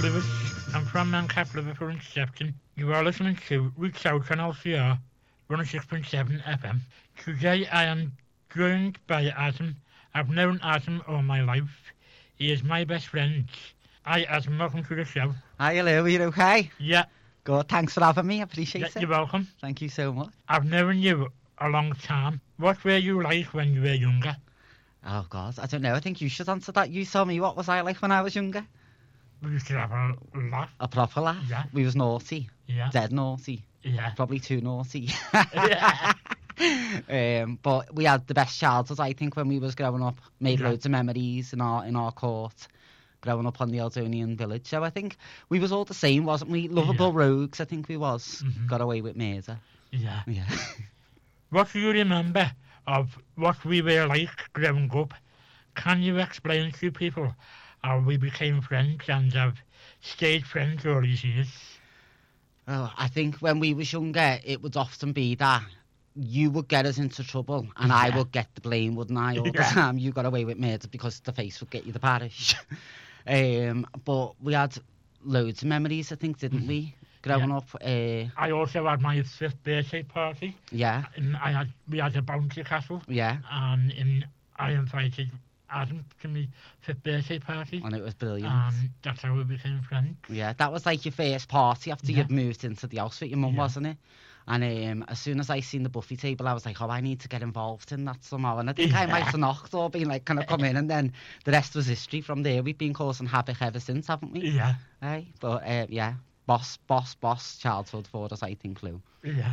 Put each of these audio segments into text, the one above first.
Lewis. I'm from Mancap, Liverpool and Shepton. You are listening to Reach Out on LCR 106.7 FM. Today I am joined by Adam. I've known Adam all my life. He is my best friend. Hi Adam, welcome to the show. Hi, hello, are you okay? Yeah. Good, thanks for having me, I appreciate it. You're welcome. Thank you so much. I've known you a long time. What were you like when you were younger? Oh God, I don't know, I think you should answer that. You tell me, what was I like when I was younger? We used to have a laugh. A proper laugh? Yeah. We was naughty. Yeah. Dead naughty. Yeah. Probably too naughty. Yeah. But we had the best childhood, I think, when we was growing up. Made Yeah. loads of memories in our court, growing up on the Eldonian village. So I think we was all the same, wasn't we? Lovable rogues, I think we was. Mhm. Got away with murder. Yeah. Yeah. What do you remember of what we were like growing up? Can you explain to people how we became friends and have stayed friends all these years? Well, I think when we was younger, it would often be that you would get us into trouble and I Yeah. would get the blame, wouldn't I? All the Yeah. time you got away with murder because the face would get you the parish. But we had loads of memories, I think, didn't we? Growing up. I also had my 5th birthday party. Yeah, And we had a bouncy castle, yeah. and I invited Adam to my 5th birthday party. And it was brilliant. And that's how we became friends. Yeah, that was like your first party after Yeah. you'd moved into the house with your mum, Yeah. wasn't it? And as soon as I seen the buffet table, I was like, oh, I need to get involved in that somehow. And I think I might have knocked or been like, can I come in? And then the rest was history from there. We've been causing havoc ever since, haven't we? Yeah. Hey, but yeah, boss childhood for us, I think, Lou. Yeah.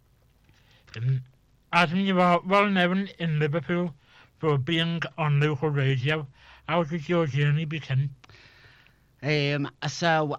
Adam, you are well known in Liverpool for being on local radio. How did your journey begin? So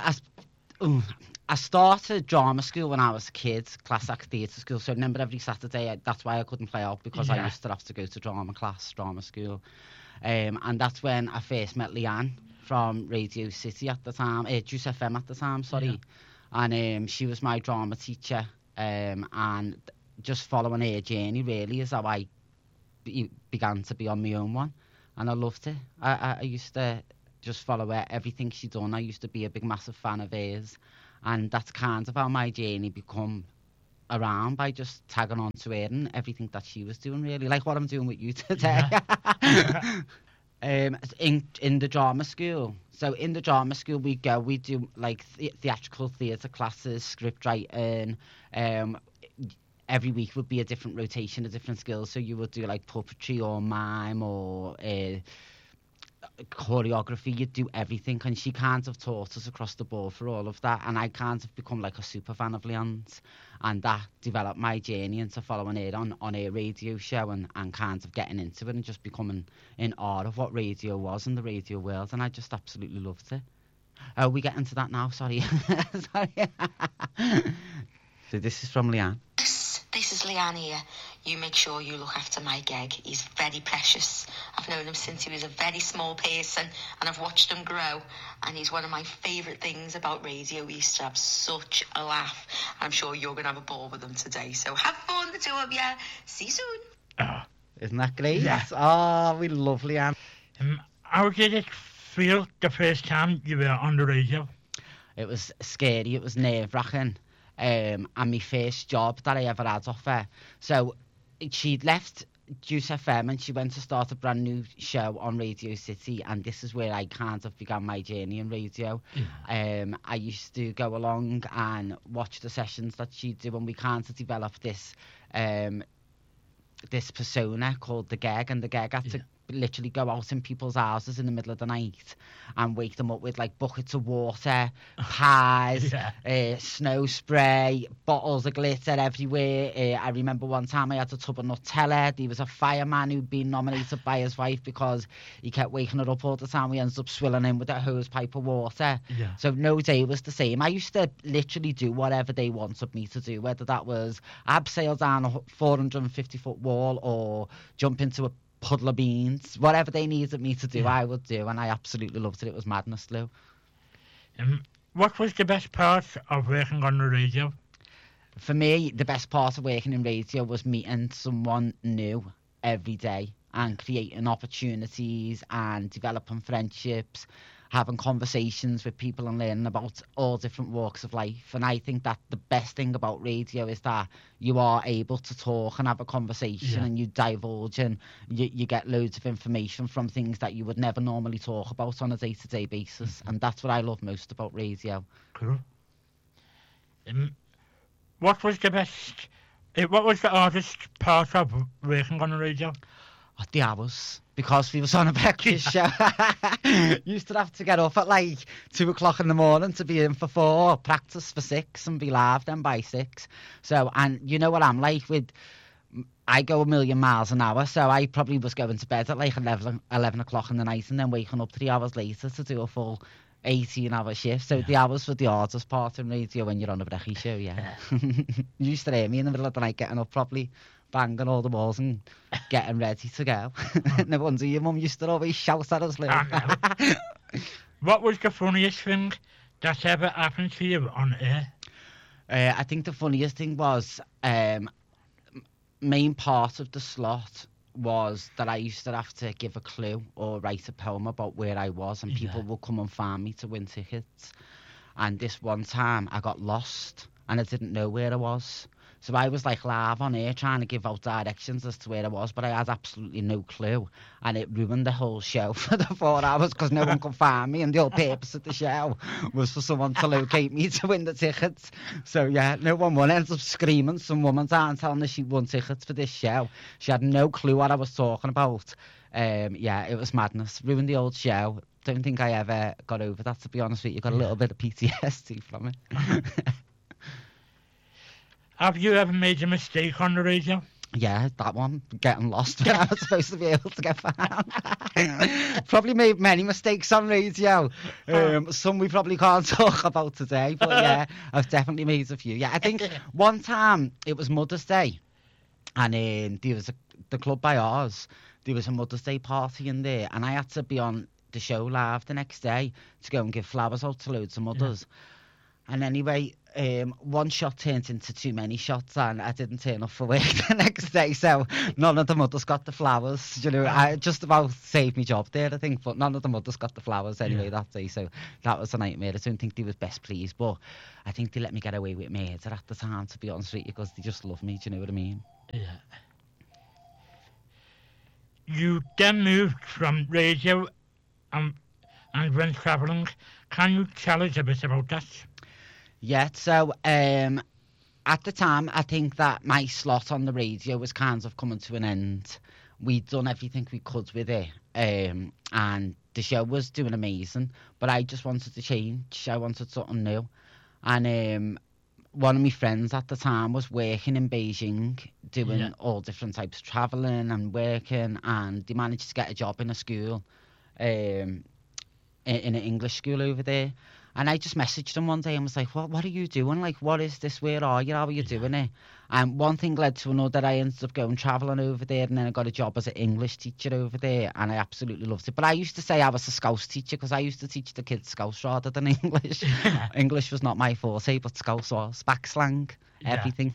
I started drama school when I was a kid, class act theatre school. So I remember every Saturday, that's why I couldn't play out, because I Yeah. used to have to go to drama school. And that's when I first met Leanne from Radio City at the time, Juice FM at the time, sorry. Yeah. And she was my drama teacher. And just following her journey really is how I began to be on my own one. And I loved it. I used to just follow her, everything she done. I used to be a big, massive fan of hers. And that's kind of how my journey become around, by just tagging on to her and everything that she was doing, really. Like what I'm doing with you today. Yeah. In the drama school. So in the drama school we do like theatrical theatre classes, script writing. Every week would be a different rotation of different skills. So you would do like puppetry or mime or choreography. You'd do everything, and she kind of taught us across the board for all of that. And I kind of become like a super fan of Leanne's, and that developed my journey into following her on her radio show and kind of getting into it and just becoming in awe of what radio was in the radio world. And I just absolutely loved it. Oh, we get into that now, sorry. Sorry. So this is from Leanne. This is Leanne here. You make sure you look after my Geg. He's very precious. I've known him since he was a very small person, and I've watched him grow. And he's one of my favourite things about radio. We used to have such a laugh. I'm sure you're going to have a ball with him today. So have fun, the two of you. See you soon. Oh. Isn't that great? Yeah. Oh, we love Leanne. How did it feel the first time you were on the radio? It was scary. It was nerve-wracking. And my first job that I ever had off her. So she'd left Juice FM and she went to start a brand new show on Radio City, and this is where I kind of began my journey in radio. Yeah. I used to go along and watch the sessions that she'd do, and we kind of developed this this persona called the Geg, and the Geg had to literally go out in people's houses in the middle of the night and wake them up with like buckets of water, pies, snow spray, bottles of glitter everywhere. I remember one time I had a tub of Nutella. There was a fireman who'd been nominated by his wife because he kept waking her up all the time. We ended up swilling him with a hose pipe of water. Yeah. So no day was the same. I used to literally do whatever they wanted me to do, whether that was abseil down a 450-foot wall or jump into a puddle of beans. Whatever they needed me to do, I would do, and I absolutely loved it. It was madness, Lou. What was the best part of working on the radio? For me, the best part of working in radio was meeting someone new every day and creating opportunities and developing friendships having conversations with people and learning about all different walks of life. And I think that the best thing about radio is that you are able to talk and have a conversation, and you divulge, and you get loads of information from things that you would never normally talk about on a day-to-day basis. And that's what I love most about radio. Cool. What was the hardest part of working on the radio? The hours, because we was on a breakfast show. Used to have to get up at like 2 o'clock in the morning to be in for 4, practice for 6, and be live then by 6. So, and you know what I'm like I go a million miles an hour, so I probably was going to bed at like 11 o'clock in the night and then waking up 3 hours later to do a full 18-hour shift. So the hours were the hardest part in radio when you're on a brekkie show, You used to hear me in the middle of the night getting up properly, banging all the walls and getting ready to go. No wonder your mum used to always shout at us. What was the funniest thing that ever happened to you on air? I think the funniest thing was main part of the slot was that I used to have to give a clue or write a poem about where I was, and people would come and find me to win tickets. And this one time I got lost and I didn't know where I was. So I was like live on air trying to give out directions as to where I was, but I had absolutely no clue. And it ruined the whole show for the 4 hours because no one could find me. And the whole purpose of the show was for someone to locate me to win the tickets. So yeah, no one won. Ended up screaming some woman down telling her she won tickets for this show. She had no clue what I was talking about. It was madness. Ruined the old show. Don't think I ever got over that, to be honest with you. Got a little bit of PTSD from it. Have you ever made a mistake on the radio? Yeah, that one, getting lost when I was supposed to be able to get found. Probably made many mistakes on radio. Some we probably can't talk about today, but yeah, I've definitely made a few. Yeah, I think one time it was Mother's Day, and there was the club by ours. There was a Mother's Day party in there, and I had to be on the show live the next day to go and give flowers out to loads of mothers. And anyway, one shot turned into too many shots, and I didn't turn up for work the next day, so none of the mothers got the flowers. You know, I just about saved my job there, I think, but none of the mothers got the flowers anyway that day, so that was a nightmare. I don't think they was best pleased, but I think they let me get away with murder at the time, to be honest with you, because they just love me, do you know what I mean? Yeah. You then moved from radio and went travelling. Can you tell us a bit about that? Yeah, so at the time, I think that my slot on the radio was kind of coming to an end. We'd done everything we could with it, and the show was doing amazing, but I just wanted to change. I wanted something new. And one of my friends at the time was working in Beijing, doing all different types of travelling and working, and they managed to get a job in a school, in an English school over there. And I just messaged him one day and was like, what are you doing? Like, what is this? Where are you? How are you doing it? And one thing led to another. I ended up going travelling over there, and then I got a job as an English teacher over there, and I absolutely loved it. But I used to say I was a Scouse teacher because I used to teach the kids Scouse rather than English. English was not my forte, but Scouse was. Back slang, everything.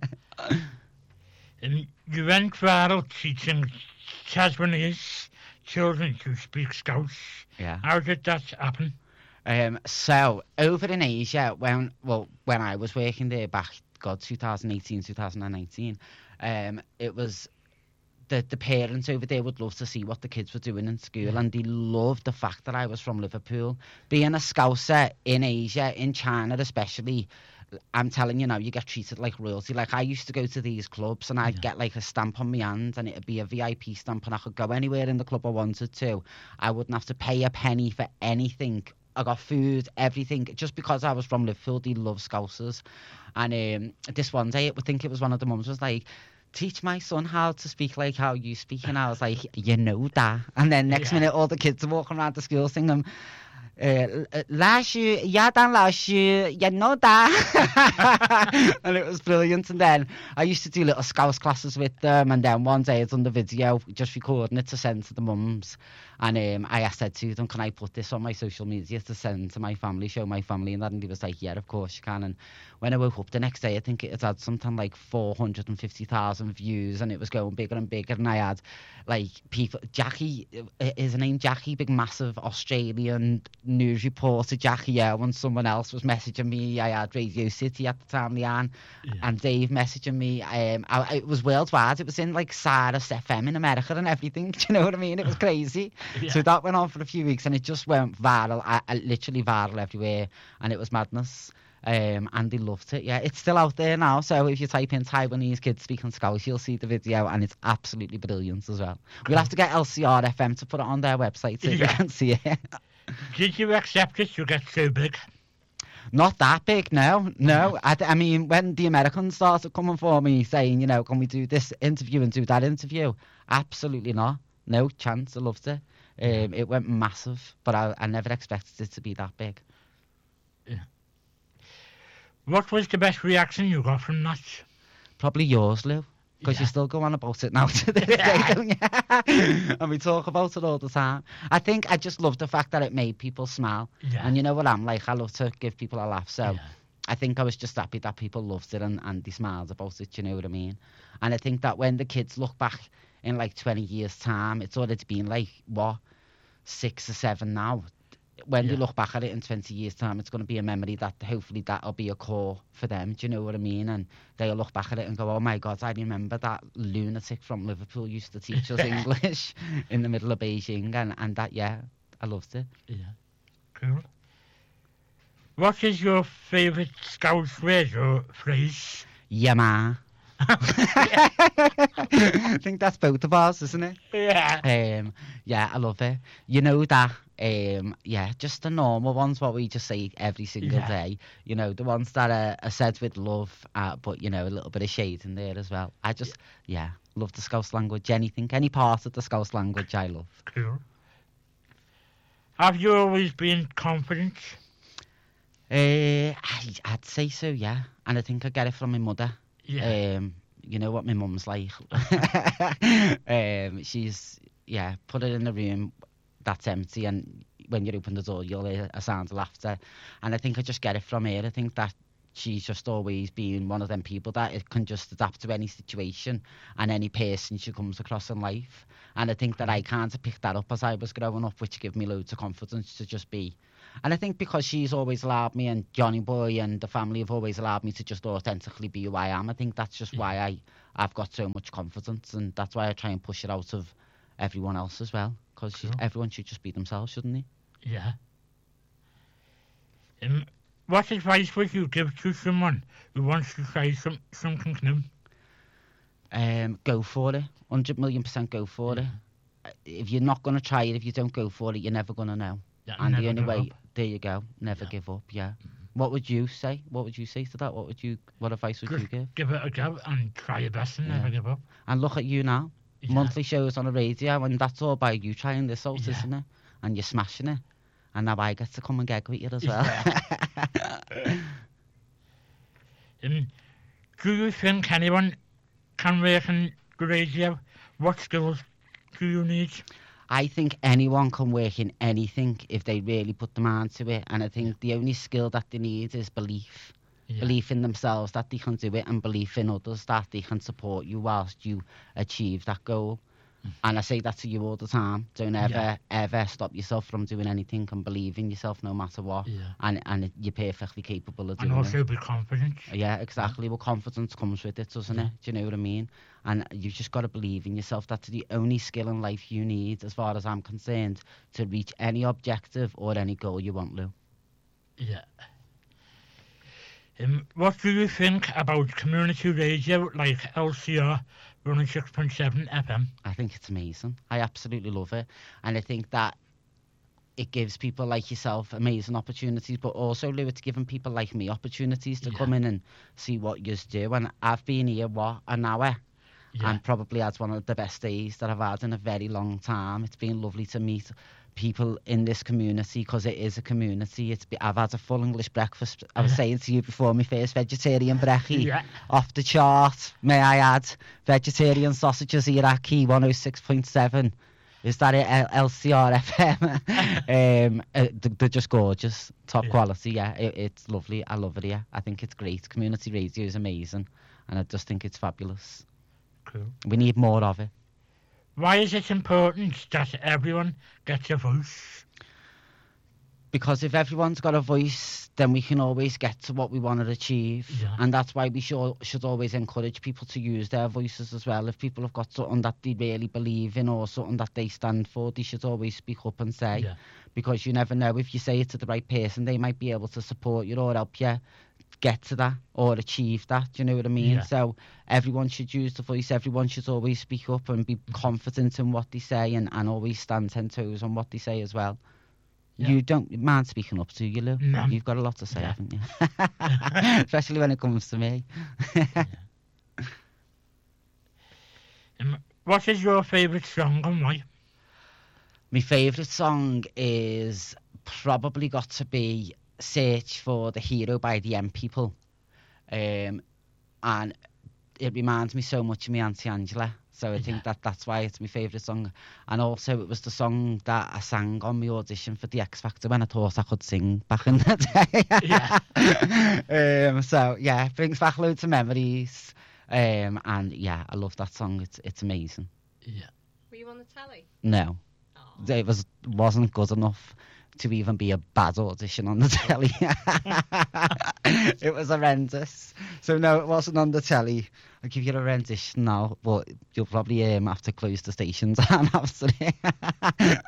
And you went viral teaching Tasmanians children to speak Scouse. Yeah. How did that happen? So over in Asia, when I was working there back, 2018, 2019, it was the parents over there would love to see what the kids were doing in school, and they loved the fact that I was from Liverpool. Being a Scouser in Asia, in China especially, I'm telling you now, you get treated like royalty. Like, I used to go to these clubs and I'd get like a stamp on my hand, and it'd be a VIP stamp, and I could go anywhere in the club I wanted to. I wouldn't have to pay a penny for anything. I got food, everything, just because I was from Liverpool. They love Scousers. And this one day, I think it was one of the mums was like, teach my son how to speak like how you speak. And I was like, you know that. And then next minute, all the kids are walking around the school singing, last year, you know that. And it was brilliant. And then I used to do little Scouse classes with them. And then one day I done the video, just recording it to send to the mums. And I said to them, can I put this on my social media to send to my family, show my family? And that, and he was like, yeah, of course you can. And when I woke up the next day, I think it had something like 450,000 views, and it was going bigger and bigger. And I had like people, Jackie, is her name Jackie, big massive Australian news reporter, Jackie Owen, someone else was messaging me. I had Radio City at the time, Leanne, and Dave messaging me. It was worldwide. It was in like Sirius FM in America and everything. Do you know what I mean? It was crazy. Yeah. So that went on for a few weeks, and it just went viral, literally viral everywhere, and it was madness. And they loved it. Yeah, it's still out there now, so if you type in Taiwanese kids speaking Scouse, you'll see the video, and it's absolutely brilliant as well. We'll have to get LCR FM to put it on their website so you can see it. Did you accept it to get so big? Not that big, no. I mean, when the Americans started coming for me saying, you know, can we do this interview and do that interview? Absolutely not. No chance. I loved it. It went massive, but I never expected it to be that big. Yeah. What was the best reaction you got from that? Probably yours, Lou, because you still go on about it now to this day, don't you? And we talk about it all the time. I think I just love the fact that it made people smile. Yeah. And you know what I'm like, I love to give people a laugh, so I think I was just happy that people loved it and they smiled about it, you know what I mean? And I think that when the kids look back in like 20 years' time, it's already been like, 6 or 7 now. When they look back at it in 20 years' time, it's going to be a memory that hopefully that'll be a core for them. Do you know what I mean? And they'll look back at it and go, oh my God, I remember that lunatic from Liverpool used to teach us English in the middle of Beijing. And that, I loved it. Yeah. Cool. What is your favourite Scouse word or phrase? Yeah, ma. I think that's both of ours, isn't it? Yeah. I love it. You know that, just the normal ones, what we just say every single day. You know, the ones that are said with love, but, you know, a little bit of shade in there as well. I just, love the Scouse language. Any part of the Scouse language I love. Cool. Have you always been confident? I'd say so, yeah. And I think I get it from my mother. Yeah. You know what my mum's like. She's put it in the room that's empty, and when you open the door you'll hear a sound of laughter. And I think I just get it from her. I think that she's just always been one of them people that it can just adapt to any situation and any person she comes across in life. And I think that I kind of picked that up as I was growing up, which gave me loads of confidence to just be. And I think because she's always allowed me, and Johnny Boy and the family have always allowed me to just authentically be who I am, I think that's just why I've got so much confidence, and that's why I try and push it out of everyone else as well, because everyone should just be themselves, shouldn't they? Yeah. What advice would you give to someone who wants to try something new? Go for it. 100,000,000% go for it. If you're not going to try it, if you don't go for it, you're never going to know. Yeah, and the only way, there you go, never give up, What would you say? What would you say to that? What advice would you give? Give it a go and try your best and never give up. And look at you now. Monthly shows on the radio, and that's all by you trying this out, isn't it? And you're smashing it. And now I get to come and gag with you as well. Do you think anyone can work in the radio? What skills do you need? I think anyone can work in anything if they really put their mind to it. And I think the only skill that they need is belief. Belief in themselves that they can do it, and belief in others that they can support you whilst you achieve that goal. And I say that to you all the time. Don't ever stop yourself from doing anything, and believe in yourself no matter what. And you're perfectly capable of doing it. And also be confident. Yeah, exactly. Well, confidence comes with it, doesn't it? Do you know what I mean? And you've just got to believe in yourself. That's the only skill in life you need, as far as I'm concerned, to reach any objective or any goal you want, Lou. Yeah. What do you think about community radio like LCR 106.7 FM? I think it's amazing. I absolutely love it. And I think that it gives people like yourself amazing opportunities, but also, Lou, it's giving people like me opportunities to come in and see what you do. And I've been here, an hour? And probably had one of the best days that I've had in a very long time. It's been lovely to meet people in this community, because it is a community. I've had a full English breakfast. I was saying to you before, my first vegetarian brekkie, Yeah. off the chart, may I add. Vegetarian sausages, Iraqi, 106.7. Is that it? LCR FM? They're just gorgeous. Top quality, yeah. It's lovely. I love it here. I think it's great. Community radio is amazing. And I just think it's fabulous. Cool. We need more of it. Why is it important that everyone gets a voice? Because if everyone's got a voice, then we can always get to what we want to achieve. Yeah. And that's why we should always encourage people to use their voices as well. If people have got something that they really believe in or something that they stand for, they should always speak up and say. Yeah. Because you never know, if you say it to the right person, they might be able to support you or help you get to that or achieve that. Do you know what I mean? Yeah. So everyone should use the voice. Everyone should always speak up and be confident in what they say and always stand 10 toes on what they say as well. Yeah. You don't mind speaking up to you, Lou? No. You've got a lot to say, Yeah. haven't you? Especially when it comes to me. What is your favourite song and why? My favourite song is probably got to be Search for the Hero by the M People. And it reminds me so much of my Auntie Angela. So I think that's why it's my favourite song. And also it was the song that I sang on my audition for the X Factor when I thought I could sing back in the day. So yeah, it brings back loads of memories. And yeah, I love that song. It's amazing. Yeah. Were you on the telly? No. Oh. It wasn't good enough to even be a bad audition on the telly. It was horrendous. So no, it wasn't on the telly. I'll give you a rendition now, but you'll probably have to close the stations after it. Have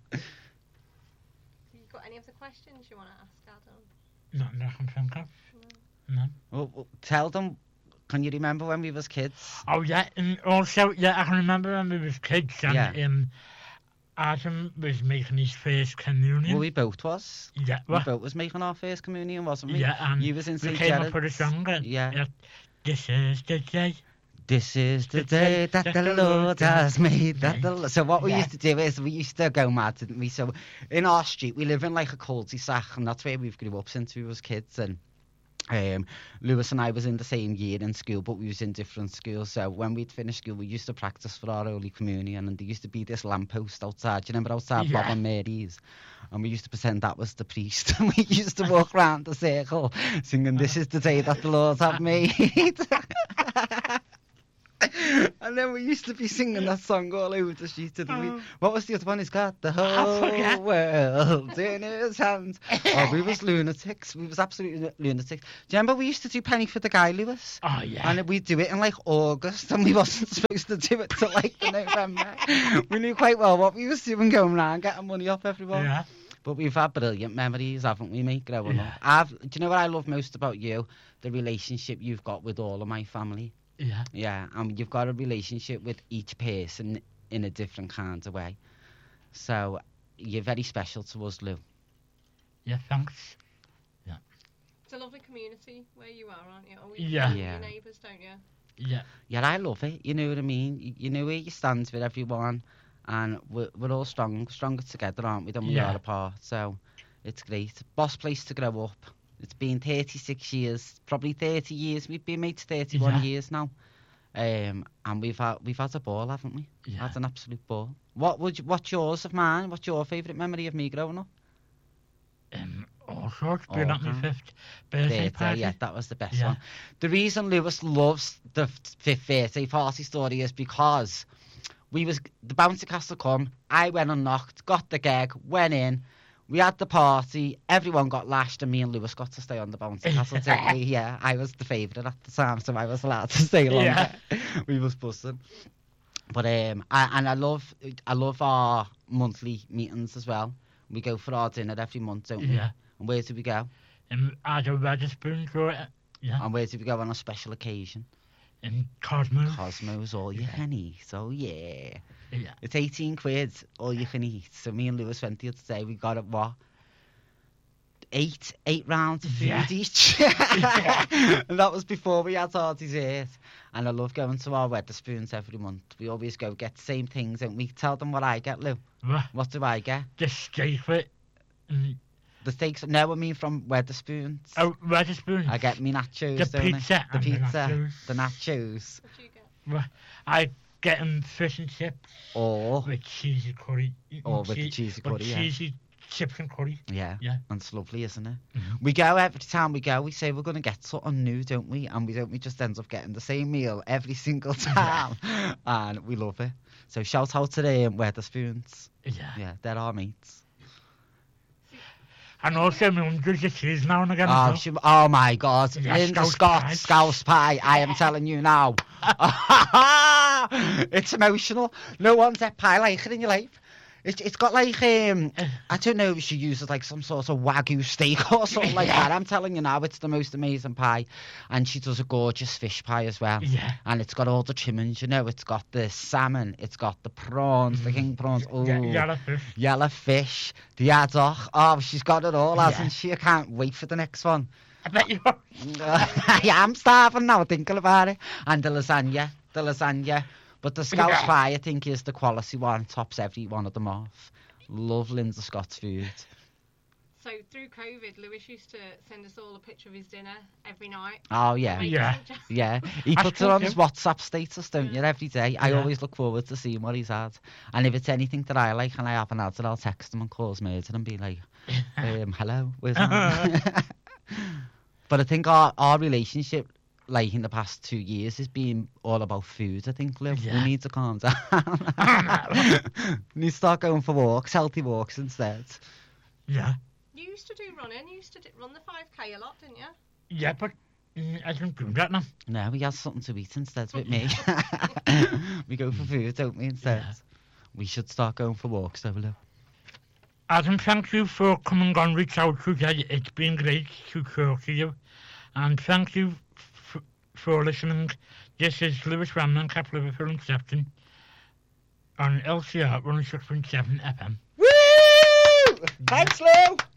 you got any other questions you want to ask Adam? Not that I can think of. No. Well, tell them, can you remember when we was kids? Oh yeah, and also I can remember when we was kids and Yeah. Adam was making his first communion. Well, we both was. Yeah, We well, both was making our first communion, wasn't we? yeah, and You was in we St. came up Gerard's. with a song. And, Yeah. This is the day. This is the day that the Lord has made. So what we Yeah. used to do is we used to go mad, didn't we? So in our street, we live in like a cul-de-sac, and that's where we've grew up since we was kids. And Lewis and I was in the same year in school, but we was in different schools. So when we'd finished school, we used to practice for our Holy Communion, and there used to be this lamppost outside. Do you remember outside Yeah. Bob and Mary's? And we used to pretend that was the priest, and we used to walk round the circle singing, "This is the day that the Lord have made." And then we used to be singing that song all over the street. What was the other one? He's got the whole forget. world in his hands. Oh, we was lunatics. We was absolutely lunatics. Do you remember we used to do Penny for the Guy, Lewis? Oh yeah. And we'd do it in like August, and we wasn't supposed to do it till like the November. We knew quite well what we was doing, going around getting money off everyone. Yeah. But we've had brilliant memories, haven't we, mate, growing Yeah. up? Do you know what I love most about you? The relationship you've got with all of my family. Yeah. Yeah, and you've got a relationship with each person in a different kind of way. So you're very special to us, Lou. Yeah. Thanks. It's a lovely community where you are, aren't you? Always Yeah. know Yeah. your neighbours, don't you? Yeah. Yeah, I love it. You know what I mean? You know where you stand with everyone, and we're all stronger together, aren't we, than we Yeah. are apart. So it's great. Boss place to grow up. It's been 36 years, probably 30 years. We've been mates 31 Yeah. years now. And we've had a ball, haven't we? Yeah. Had an absolute ball. What's yours of mine? What's your favourite memory of me growing up? All sorts. Being at my Okay. 5th birthday party. Yeah, that was the best Yeah. one. The reason Lewis loves the 5th birthday party story is because the bouncy castle come, I went and knocked, got the gig, went in, we had the party, everyone got lashed, and me and Lewis got to stay on the bouncy castle, didn't we? Yeah, I was the favourite at the time, so I was allowed to stay longer. Yeah. We was buzzing. But I love our monthly meetings as well. We go for our dinner every month, don't we? Yeah. And where do we go? As a Wetherspoon, yeah. And where do we go on a special occasion? In Cosmo. Cosmos, all you can eat. So yeah. Yeah. It's 18 quid, all you can eat. So me and Lewis went the other day, we got it, what? eight rounds of food Yeah. each. And that was before we had our dessert. And I love going to our Wetherspoons every month. We always go get the same things, don't we? Tell them what I get, Lou. What do I get? The steak with and The steaks? No, I mean from Wetherspoons. oh, Wetherspoons. I get me nachos, The don't I? pizza The and the pizza. nachos. The nachos. What do you get? I get fish and chips Or, with cheesy curry. with the cheesy curry, with yeah. cheesy chips and curry. Yeah. Yeah. And it's lovely, isn't it? Mhm. We go every time we go, we say we're going to get something new, don't we? And we just end up getting the same meal every single time. And we love it. So shout out to them, Wetherspoons. Yeah. Yeah, they're our mates. And also my mum does the cheese now and again. as well. Oh my God. Yeah, Linda Scouse Scott, pie. Scouse Pie. I am telling you now. It's emotional. No one's had pie like it in your life. It's got like, I don't know if she uses like some sort of Wagyu steak or something like that. I'm telling you now, it's the most amazing pie. And she does a gorgeous fish pie as well. Yeah. And it's got all the trimmings, you know. It's got the salmon, it's got the prawns, the king prawns. Oh, Yellow fish. yellow fish, the haddock. Oh, she's got it all, Yeah. hasn't she? I can't wait for the next one. I bet you are. I am starving now thinking about it. And the lasagna. But the Scouse Yeah. pie, I think, is the quality one. Tops every one of them off. Love Linda Scott's food. So through COVID, Lewis used to send us all a picture of his dinner every night. Oh, yeah. Make Yeah. us- Yeah. He I puts it still on do. his WhatsApp status, don't you, every day. I Yeah. always look forward to seeing what he's had. And if it's anything that I like and I haven't had it, I'll text him and call his mate and be like, hello, where's that? But I think our relationship, like in the past 2 years, has been all about food, I think, Lou. Yeah. We need to calm down. We need to start going for walks, healthy walks instead. Yeah. You used to do running. You used to run the 5K a lot, didn't you? Yeah, but I don't do that now. No, we have something to eat instead with me. We go for food, don't we, instead? Yeah. We should start going for walks, though, Lou. Adam, thank you for coming on Reach Out today. It's been great to talk to you. And thank you for listening. This is Lewis Ramnancap, Liverpool and Sefton on LCR 106.7 FM. Woo! Thanks, Lou!